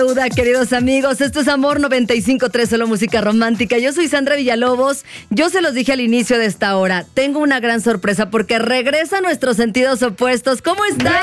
Duda, queridos amigos, esto es Amor 95.3, solo música romántica. Yo soy Sandra Villalobos. Yo se los dije al inicio de esta hora. Tengo una gran sorpresa porque regresa nuestros sentidos opuestos. ¿Cómo están?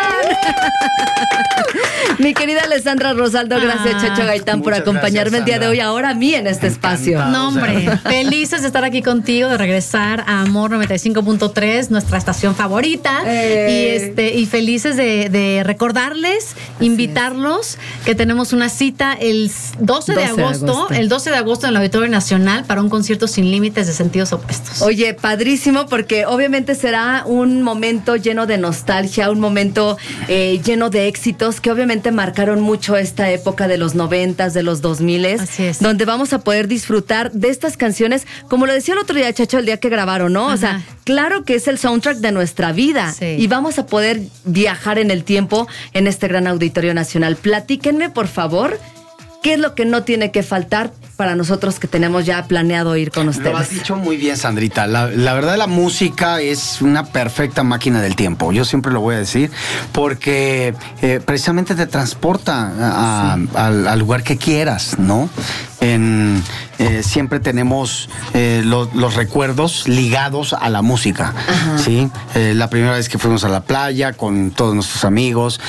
Mi querida Alessandra Rosaldo, gracias Chacho Gaitán por acompañarme el día de hoy, ahora a mí en este espacio. No, hombre, felices de estar aquí contigo, de regresar a Amor 95.3, nuestra estación favorita. Y felices de recordarles, invitarlos, que tenemos una cita el 12 de agosto, el 12 de agosto en el Auditorio Nacional para un concierto sin límites de sentidos opuestos. Oye, padrísimo, porque obviamente será un momento lleno de nostalgia, un momento lleno de éxitos que obviamente marcaron mucho esta época de los 90s, de los 2000s. Así es. Donde vamos a poder disfrutar de estas canciones, como lo decía el otro día, Chacho, el día que grabaron, ¿no? Ajá. O sea, claro que es el soundtrack de nuestra vida. Sí. Y vamos a poder viajar en el tiempo en este gran Auditorio Nacional. Platíquenme, por favor, ¿qué es lo que no tiene que faltar para nosotros que tenemos ya planeado ir con ustedes? Lo has dicho muy bien, Sandrita. La verdad, la música es una perfecta máquina del tiempo. Yo siempre lo voy a decir, porque precisamente te transporta al lugar que quieras, ¿no? Siempre tenemos los recuerdos ligados a la música. Ajá. ¿Sí? La primera vez que fuimos a la playa con todos nuestros amigos,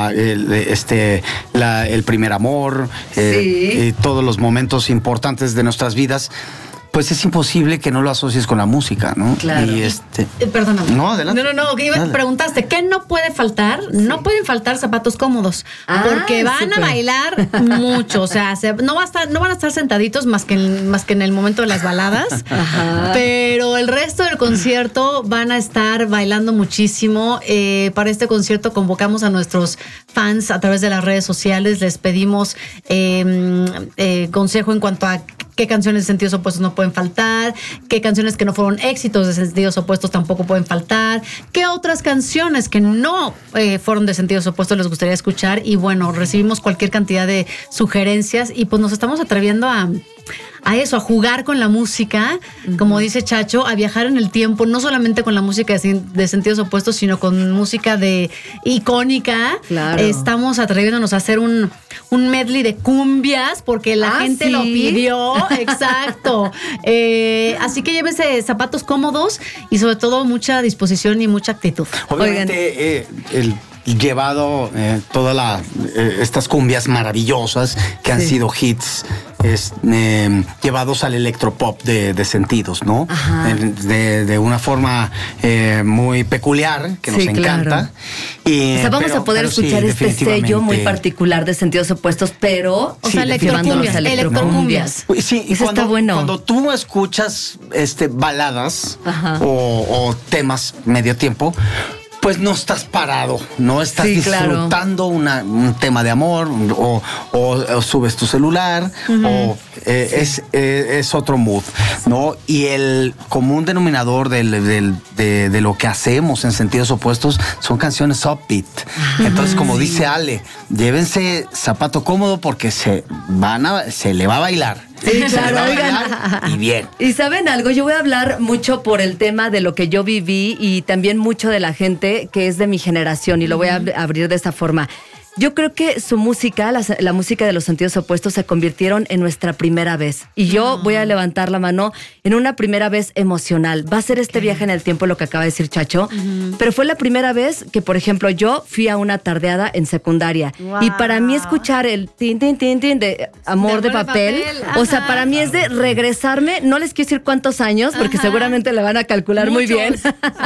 el primer amor, sí, todos los momentos importantes de nuestras vidas. Pues es imposible que no lo asocies con la música, ¿no? Claro. Y perdóname. No, adelante. No, que preguntaste, ¿qué no puede faltar? Sí. No pueden faltar zapatos cómodos, porque van a bailar mucho, o sea, no van a estar sentaditos más que en el momento de las baladas. Ajá. Pero el resto del concierto van a estar bailando muchísimo. Para este concierto convocamos a nuestros fans a través de las redes sociales, les pedimos consejo en cuanto a qué canciones de sentidos opuestos no pueden faltar, qué canciones que no fueron éxitos de sentidos opuestos tampoco pueden faltar, qué otras canciones que no fueron de sentidos opuestos les gustaría escuchar. Y bueno, recibimos cualquier cantidad de sugerencias y pues nos estamos atreviendo a eso, a jugar con la música, como dice Chacho, a viajar en el tiempo, no solamente con la música de sentidos opuestos, sino con música icónica. Claro. Estamos atreviéndonos a hacer un medley de cumbias, porque la gente lo pidió. Exacto. Así que llévese zapatos cómodos y sobre todo mucha disposición y mucha actitud. Obviamente, llevado todas estas cumbias maravillosas que han sido hits, llevados al electropop de sentidos, ¿no? De una forma muy peculiar que nos encanta. Claro. O sea, vamos a poder escuchar este sello muy particular de sentidos opuestos, pero electrocumbias. Sí, y eso está bueno. Cuando tú escuchas baladas o temas medio tiempo, pues no estás parado, no estás disfrutando un tema de amor o subes tu celular o es otro mood, ¿no? Y el común denominador de lo que hacemos en sentidos opuestos son canciones upbeat. Entonces, como dice Ale, llévense zapato cómodo porque se le va a bailar. Sí, claro, y bien. Y ¿saben algo? Yo voy a hablar mucho por el tema de lo que yo viví y también mucho de la gente que es de mi generación, y lo voy a abrir de esta forma. Yo creo que su música, la música de los sentidos opuestos, se convirtieron en nuestra primera vez. Y yo voy a levantar la mano en una primera vez emocional. Va a ser este viaje en el tiempo, lo que acaba de decir Chacho. Pero fue la primera vez que, por ejemplo, yo fui a una tardeada en secundaria. Wow. Y para mí escuchar el tin, tin, tin, tin de Amor de papel. O sea, para mí es de regresarme, no les quiero decir cuántos años, porque seguramente le van a calcular muy bien.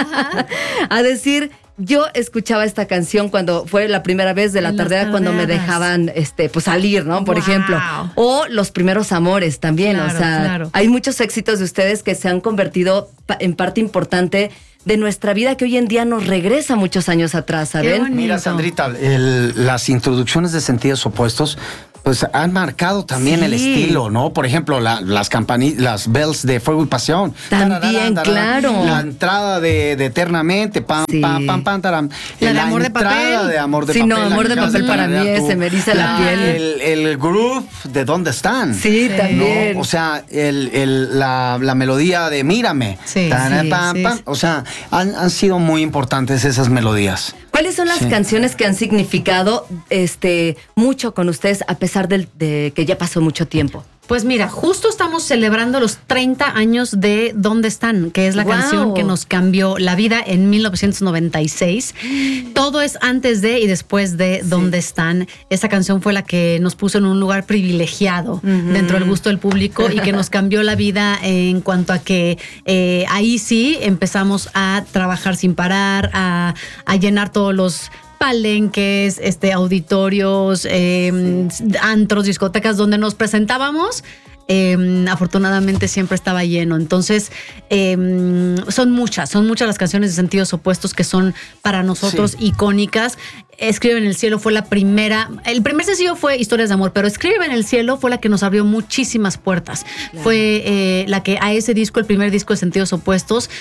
A decir... Yo escuchaba esta canción cuando fue la primera vez de la tardeada, cuando me dejaban pues salir, ¿no? Por ejemplo. O Los primeros amores también. Claro, o sea, hay muchos éxitos de ustedes que se han convertido en parte importante de nuestra vida, que hoy en día nos regresa muchos años atrás, ¿saben? Mira, Sandrita, las introducciones de sentidos opuestos pues han marcado también el estilo, ¿no? Por ejemplo, las campanillas, bells de Fuego y Pasión. También, claro. La entrada de Eternamente, pam, pam, pam, pam, taram. La de Amor de Papel. De Amor de Papel. Sí, no, Amor de Papel para mí se me eriza la piel. El groove de ¿Dónde están? Sí, también. ¿No? O sea, la melodía de Mírame. Sí, pam, pam. O sea, han sido muy importantes esas melodías. ¿Cuáles son las canciones que han significado mucho con ustedes a pesar de que ya pasó mucho tiempo? Pues mira, justo estamos celebrando los 30 años de ¿Dónde están?, que es la canción que nos cambió la vida en 1996. Todo es antes de y después de ¿Dónde están? Esa canción fue la que nos puso en un lugar privilegiado dentro del gusto del público y que nos cambió la vida en cuanto a que ahí sí empezamos a trabajar sin parar, a llenar todos los palenques, auditorios, antros, discotecas donde nos presentábamos. Afortunadamente siempre estaba lleno. Entonces, son muchas las canciones de Sentidos Opuestos que son para nosotros icónicas. Escribe en el cielo fue la primera. El primer sencillo fue Historias de Amor, pero Escribe en el cielo fue la que nos abrió muchísimas puertas. Claro. Fue la que a ese disco, el primer disco de Sentidos Opuestos,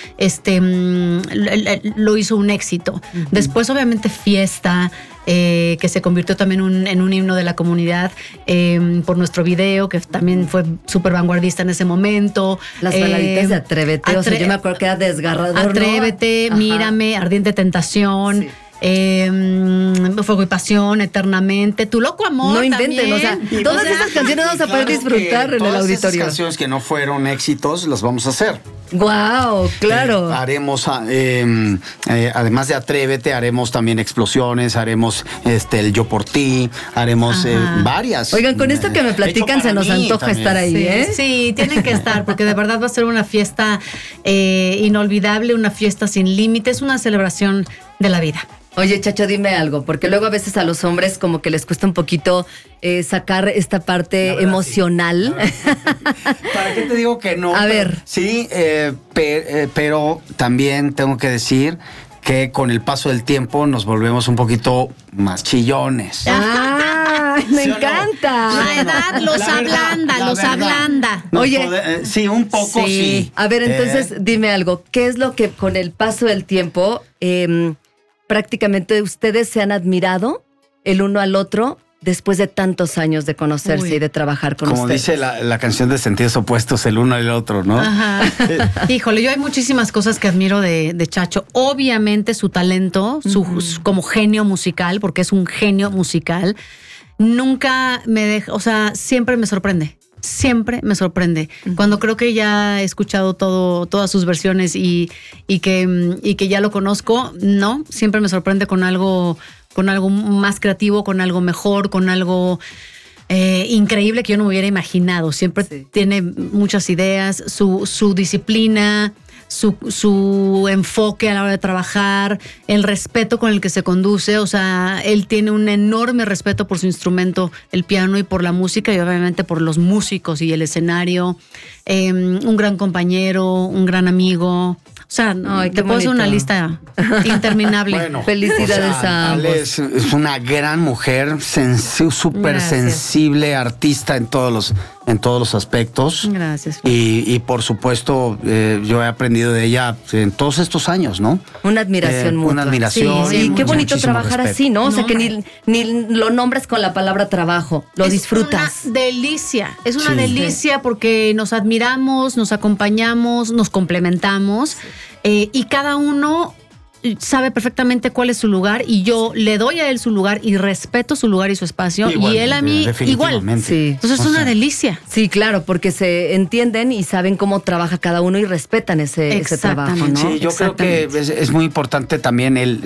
lo hizo un éxito. Después, obviamente, Fiesta, que se convirtió también en un himno de la comunidad por nuestro video, que también fue súper vanguardista en ese momento. Las baladitas de Atrévete, o sea, yo me acuerdo que era desgarrador. Atrévete, ¿no? Mírame, Ardiente Tentación. Sí. Fuego y Pasión, Eternamente, Tu Loco Amor. No inventen, también. O sea, todas esas canciones vamos a poder disfrutar en el auditorio. Todas esas canciones que no fueron éxitos las vamos a hacer. Wow, claro. Haremos, además de Atrévete, haremos también Explosiones, haremos el Yo por Ti, haremos varias. Oigan, con esto que me platican se nos antoja también estar ahí, ¿eh? Sí, tienen que estar, porque de verdad va a ser una fiesta inolvidable, una fiesta sin límites, una celebración de la vida. Oye, Chacho, dime algo, porque luego a veces a los hombres como que les cuesta un poquito sacar esta parte emocional. Sí. ¿Para qué te digo que no? A ver. Sí, pero también tengo que decir que con el paso del tiempo nos volvemos un poquito más chillones. Me encanta. La edad los ablanda. Oye, sí, un poco sí. A ver, entonces dime algo. ¿Qué es lo que con el paso del tiempo prácticamente ustedes se han admirado el uno al otro después de tantos años de conocerse y de trabajar con ustedes? Como dice la canción de Sentidos Opuestos, el uno al otro, ¿no? Ajá. Híjole, yo hay muchísimas cosas que admiro de Chacho. Obviamente su talento, como genio musical, porque es un genio musical. Nunca me deja, o sea, siempre me sorprende. Siempre me sorprende. Cuando creo que ya he escuchado todas sus versiones y que ya lo conozco, no, siempre me sorprende con algo más creativo, con algo mejor, con algo increíble que yo no me hubiera imaginado. Siempre tiene muchas ideas, su disciplina, su enfoque a la hora de trabajar, el respeto con el que se conduce. O sea, él tiene un enorme respeto por su instrumento, el piano, y por la música, y obviamente por los músicos y el escenario. Un gran compañero, un gran amigo. O sea, te puedo hacer una lista interminable. Bueno, felicidades a ambos. Es una gran mujer, súper sensible, artista en todos los aspectos. Gracias. Y por supuesto, yo he aprendido de ella en todos estos años, ¿no? Una admiración mutua. Una admiración. Sí, qué bonito trabajar respeto. Así, ¿no? O sea, que ni lo nombres con la palabra trabajo, lo disfrutas. Es una delicia, porque nos admiramos, nos acompañamos, nos complementamos. Y cada uno sabe perfectamente cuál es su lugar, y yo le doy a él su lugar y respeto su lugar y su espacio, y él a mí igual. Sí. Entonces es una delicia. Sí, claro, porque se entienden y saben cómo trabaja cada uno y respetan ese trabajo, ¿no? Sí, yo creo que es muy importante también el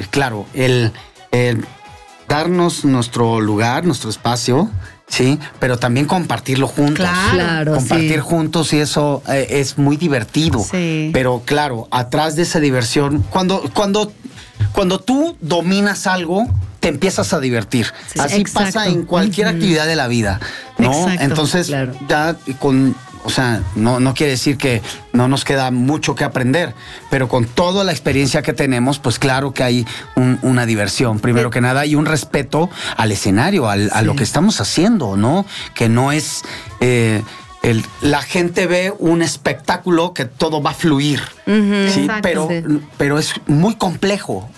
darnos nuestro lugar, nuestro espacio. Sí, pero también compartirlo juntos. Claro, compartir juntos, y eso es muy divertido. Sí. Pero claro, atrás de esa diversión, cuando tú dominas algo, te empiezas a divertir. Así pasa en cualquier actividad de la vida, ¿no? Exacto, entonces, ya con O sea, no quiere decir que no nos queda mucho que aprender, pero con toda la experiencia que tenemos, pues claro que hay una diversión, primero que nada, y un respeto al escenario, a lo que estamos haciendo, ¿no? Que no es... la gente ve un espectáculo que todo va a fluir, ¿sí? Pero es muy complejo.